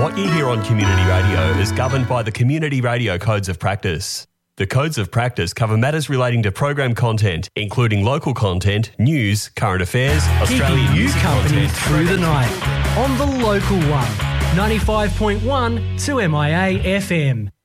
What you hear on community radio is governed by the Community Radio Codes of Practice. The Codes of Practice cover matters relating to program content, including local content, news, current affairs, Australian keeping you music company content, through the night on the local one, 95.1 2MIA FM.